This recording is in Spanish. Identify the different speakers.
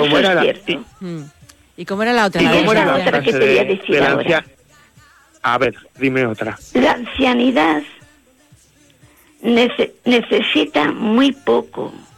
Speaker 1: cómo
Speaker 2: Eso
Speaker 1: era
Speaker 2: es cierto.
Speaker 3: ¿Y cómo era la otra?
Speaker 2: Y
Speaker 3: La
Speaker 2: cómo
Speaker 3: otra.
Speaker 2: era la otra que
Speaker 1: frase
Speaker 2: te voy a
Speaker 1: de
Speaker 2: decir
Speaker 1: la
Speaker 2: ahora.
Speaker 1: A ver, dime otra.
Speaker 2: La ancianidad necesita muy poco